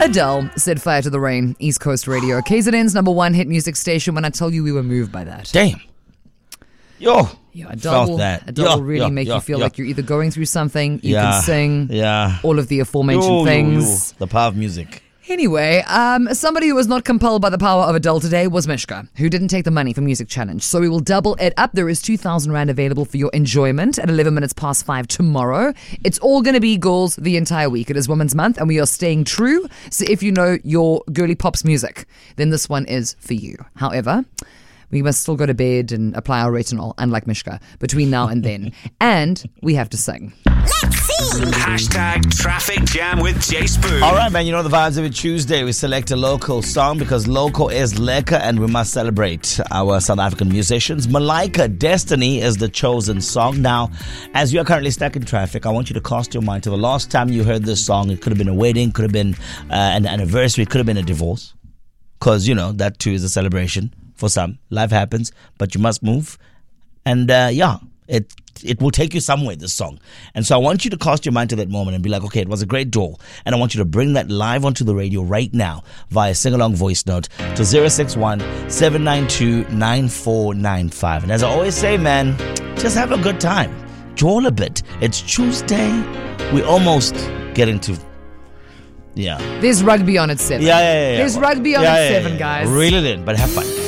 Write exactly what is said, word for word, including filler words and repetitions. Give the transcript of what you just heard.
Adele set fire to the rain. East Coast Radio. K Z N's number one hit music station. When I tell you we were moved by that. Damn. Yo. Yeah, Adele will, that. Adele Yo, will really yo, make yo, you feel yo. like you're either going through something, you Yeah, can sing, yeah. all of the aforementioned Yo, yo, things. yo. The power of music. Anyway, um, somebody who was not compelled by the power of Adele today was Mishka, who didn't take the money for Music Challenge. So we will double it up. There is two thousand Rand available for your enjoyment at eleven minutes past five tomorrow. It's all going to be girls the entire week. It is Women's Month and we are staying true. So if you know your girly pops music, then this one is for you. However, we must still go to bed and apply our retinol, unlike Mishka, between now and then. And we have to sing. Let's see. Hashtag Traffic Jam with Jay Spoon. All right, man, you know the vibes every Tuesday. We select a local song because local is lekker and we must celebrate our South African musicians. Malaika, Destiny is the chosen song. Now, as you are currently stuck in traffic, I want you to cast your mind to the last time you heard this song. It could have been a wedding, could have been uh, an anniversary, it could have been a divorce. Because, you know, that too is a celebration for some. Life happens, but you must move. And uh, yeah, it it will take you somewhere, this song. And so I want you to cast your mind to that moment and be like, okay, it was a great door. And I want you to bring that live onto the radio right now via sing-along voice note to zero six one, seven nine two, nine four nine five. And as I always say, man, just have a good time. Jawl a bit. It's Tuesday. We're almost getting to... Yeah. There's rugby on at seven. Yeah, yeah, yeah. yeah. There's rugby on yeah, at yeah, seven, yeah. guys. Reel it in, but have fun.